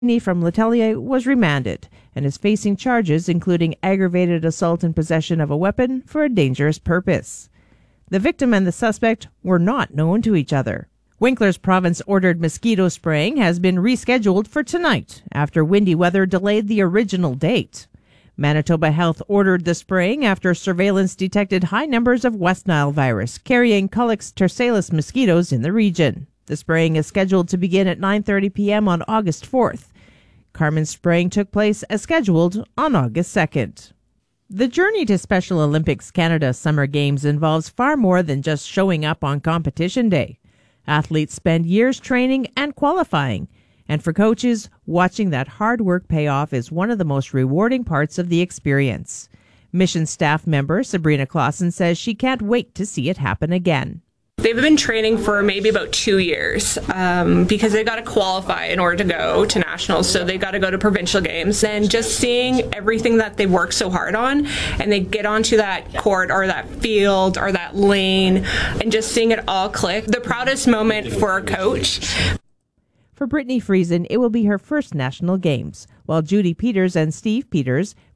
from L'Atelier was remanded and is facing charges including aggravated assault and possession of a weapon for a dangerous purpose. The victim and the suspect were not known to each other. Winkler's province-ordered mosquito spraying has been rescheduled for tonight after windy weather delayed the original date. Manitoba Health ordered the spraying after surveillance detected high numbers of West Nile virus carrying Culex tersalis mosquitoes in the region. The spraying is scheduled to begin at 9:30 p.m. on August 4th. Carmen's spraying took place as scheduled on August 2nd. The journey to Special Olympics Canada Summer Games involves far more than just showing up on competition day. Athletes spend years training and qualifying. And for coaches, watching that hard work pay off is one of the most rewarding parts of the experience. Mission staff member Sabrina Clausen says she can't wait to see it happen again. They've been training for maybe about 2 years because they got to qualify in order to go to nationals. So they got to go to provincial games. And just seeing everything that they work so hard on, and they get onto that court or that field or that lane, and just seeing it all click. The proudest moment for a coach. For Brittany Friesen, it will be her first national games, while Judy Peters and Steve Peters